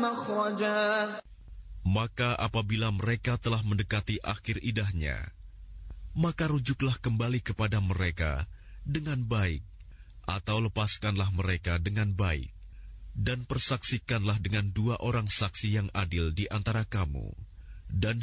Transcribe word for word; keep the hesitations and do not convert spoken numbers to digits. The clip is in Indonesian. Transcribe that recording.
مخرجا. Maka apabila mereka telah mendekati akhir idahnya, maka rujuklah kembali kepada mereka dengan baik, atau lepaskanlah mereka dengan baik, dan persaksikanlah dengan dua orang saksi yang adil di antara kamu, dan